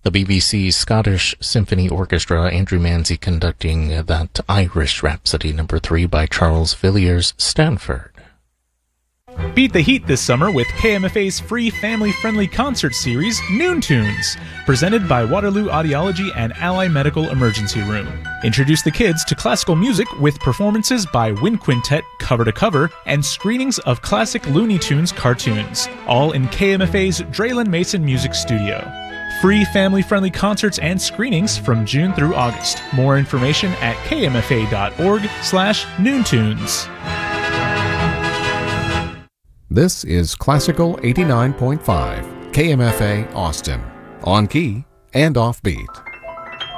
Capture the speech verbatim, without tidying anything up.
The B B C Scottish Symphony Orchestra, Andrew Manzi conducting that Irish Rhapsody number three by Charles Villiers Stanford. Beat the heat this summer with K M F A's free family-friendly concert series, Noon Tunes, presented by Waterloo Audiology and Ally Medical Emergency Room. Introduce the kids to classical music with performances by Wind Quintet cover to cover and screenings of classic Looney Tunes cartoons, all in K M F A's Draylen Mason Music Studio. Free family-friendly concerts and screenings from June through August. More information at kmfa.org slash noontunes. This is Classical eighty-nine point five, K M F A Austin, on key and offbeat.